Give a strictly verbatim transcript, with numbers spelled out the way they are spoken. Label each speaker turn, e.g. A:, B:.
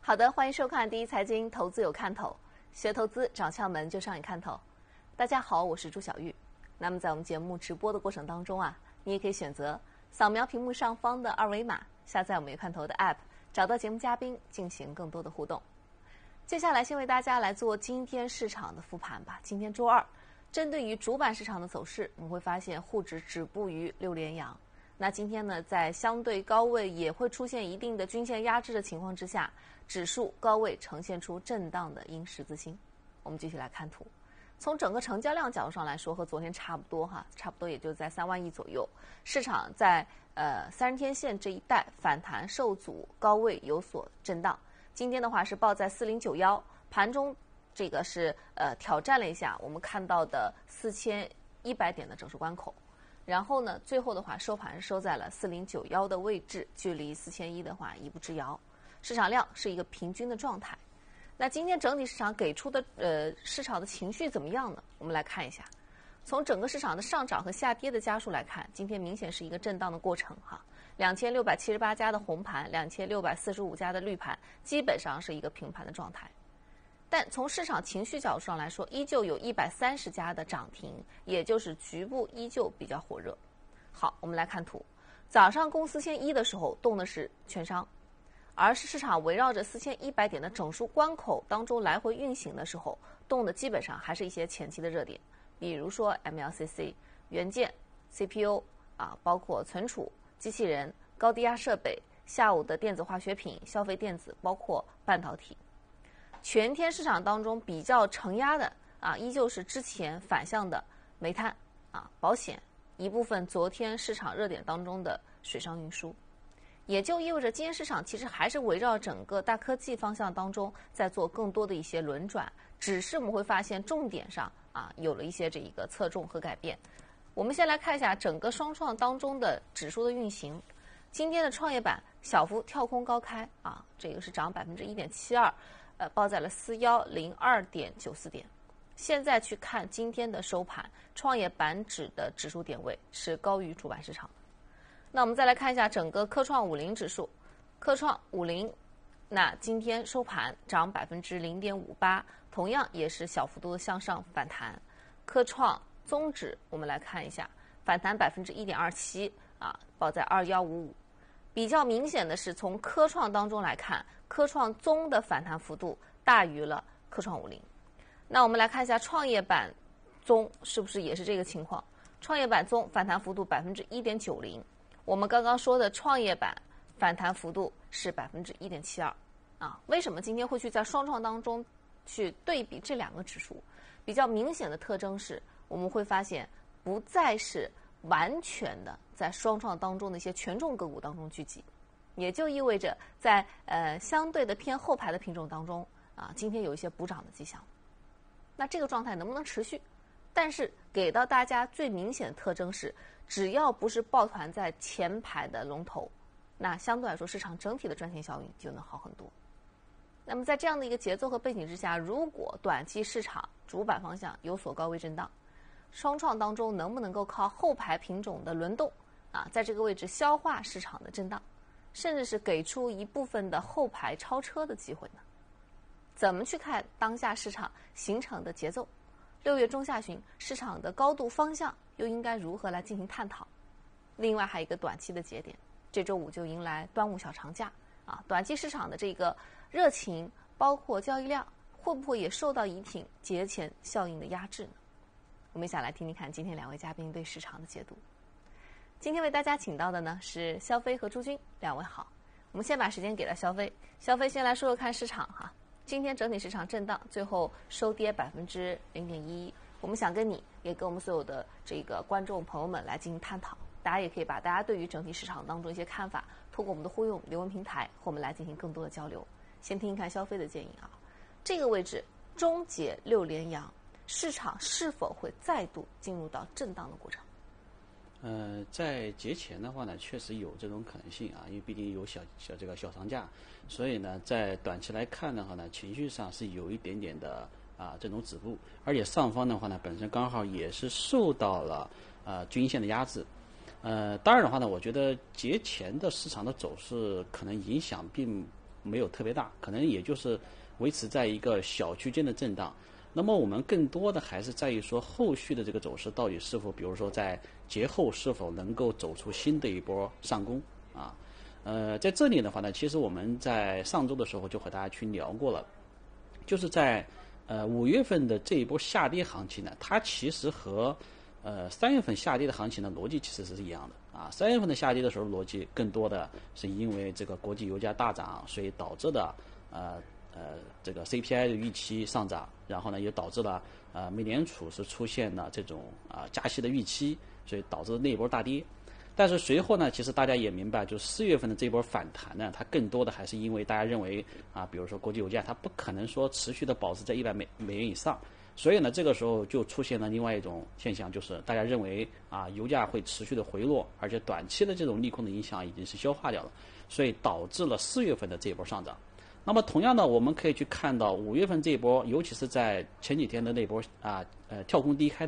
A: 好的，欢迎收看第一财经投资有看头，学投资找窍门就上你看头。大家好，我是朱小玉。那么在我们节目直播的过程当中啊，你也可以选择扫描屏幕上方的二维码，下载我们有看头的 App， 找到节目嘉宾进行更多的互动。接下来先为大家来做今天市场的复盘吧。今天周二，针对于主板市场的走势，我们会发现沪指止步于六连阳。那今天呢，在相对高位也会出现一定的均线压制的情况之下，指数高位呈现出震荡的阴十字星。我们继续来看图，从整个成交量角度上来说，和昨天差不多哈，差不多也就在三万亿左右。市场在呃三十天线这一带反弹受阻，高位有所震荡。今天的话是报在四零九一，盘中这个是呃挑战了一下我们看到的四千一百点的整数关口。然后呢，最后的话收盘收在了四零九一的位置，距离四千一的话一步之遥，市场量是一个平均的状态。那今天整体市场给出的呃市场的情绪怎么样呢？我们来看一下，从整个市场的上涨和下跌的家数来看，今天明显是一个震荡的过程哈。两千六百七十八家的红盘，两千六百四十五家的绿盘，基本上是一个平盘的状态。但从市场情绪角度上来说，依旧有一百三十家的涨停，也就是局部依旧比较火热。好，我们来看图，早上攻四千一的时候动的是券商，而是市场围绕着四千一百点的整数关口当中来回运行的时候，动的基本上还是一些前期的热点，比如说 M L C C、元件、C P U 啊，包括存储、机器人、高低压设备，下午的电子化学品、消费电子，包括半导体。全天市场当中比较承压的啊，依旧是之前反向的煤炭啊、保险，一部分昨天市场热点当中的水上运输，也就意味着今天市场其实还是围绕整个大科技方向当中在做更多的一些轮转，只是我们会发现重点上啊有了一些这一个侧重和改变。我们先来看一下整个双创当中的指数的运行。今天的创业板小幅跳空高开啊，这个是涨百分之一点七二。呃，报在了四幺零二点九四点。现在去看今天的收盘，创业板指的指数点位是高于主板市场的。那我们再来看一下整个科创五零指数，科创五零，那今天收盘涨百分之零点五八，同样也是小幅度的向上反弹。科创综指我们来看一下，反弹百分之一点二七啊，报在二幺五五。比较明显的是，从科创当中来看，科创综的反弹幅度大于了科创五零。那我们来看一下创业板综是不是也是这个情况？创业板综反弹幅度百分之一点九零，我们刚刚说的创业板反弹幅度是百分之一点七二啊。为什么今天会去在双创当中去对比这两个指数？比较明显的特征是，我们会发现不再是完全的在双创当中的一些权重个股当中聚集，也就意味着在呃相对的偏后排的品种当中啊，今天有一些补涨的迹象。那这个状态能不能持续？但是给到大家最明显的特征是，只要不是抱团在前排的龙头，那相对来说市场整体的赚钱效应就能好很多。那么在这样的一个节奏和背景之下，如果短期市场主板方向有所高位震荡，双创当中能不能够靠后排品种的轮动啊，在这个位置消化市场的震荡，甚至是给出一部分的后排超车的机会呢？怎么去看当下市场形成的节奏？六月中下旬市场的高度方向又应该如何来进行探讨？另外还有一个短期的节点，这周五就迎来端午小长假啊，短期市场的这个热情包括交易量会不会也受到一挺节前效应的压制呢？我们一起来听听看今天两位嘉宾对市场的解读。今天为大家请到的呢是肖飞和朱军，两位好。我们先把时间给到肖飞，肖飞先来说说看市场哈。今天整体市场震荡，最后收跌百分之零点一。我们想跟你，也跟我们所有的这个观众朋友们来进行探讨。大家也可以把大家对于整体市场当中一些看法，通过我们的互用留言平台和我们来进行更多的交流。先听听看肖飞的建议啊，这个位置终结六连阳。市场是否会再度进入到震荡的过程？
B: 呃，在节前的话呢，确实有这种可能性啊，因为毕竟有小小这个小长假，所以呢，在短期来看的话呢，情绪上是有一点点的啊这种止步，而且上方的话呢，本身刚好也是受到了啊均线的压制。呃，当然的话呢，我觉得节前的市场的走势可能影响并没有特别大，可能也就是维持在一个小区间的震荡。那么我们更多的还是在于说后续的这个走势到底是否，比如说在节后是否能够走出新的一波上攻啊？呃，在这里的话呢，其实我们在上周的时候就和大家去聊过了，就是在呃五月份的这一波下跌行情呢，它其实和呃三月份下跌的行情的逻辑其实是一样的啊。三月份的下跌的时候逻辑更多的是因为这个国际油价大涨，所以导致的呃呃这个 C P I 的预期上涨，然后呢也导致了呃美联储是出现了这种啊、呃、加息的预期，所以导致那一波大跌。但是随后呢，其实大家也明白，就是四月份的这波反弹呢，它更多的还是因为大家认为啊，比如说国际油价它不可能说持续的保持在一百美美元以上，所以呢，这个时候就出现了另外一种现象，就是大家认为啊，油价会持续的回落，而且短期的这种利空的影响已经是消化掉了，所以导致了四月份的这一波上涨。那么同样的，我们可以去看到五月份这一波，尤其是在前几天的那波啊呃跳空低开